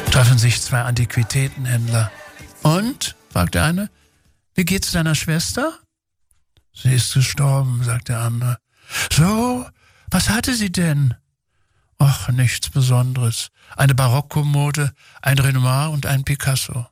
Treffen sich zwei Antiquitätenhändler. Und, fragt der eine, wie geht's deiner Schwester? Sie ist gestorben, sagt der andere. So, was hatte sie denn? Ach, nichts Besonderes. Eine Barockkommode, ein Renoir und ein Picasso.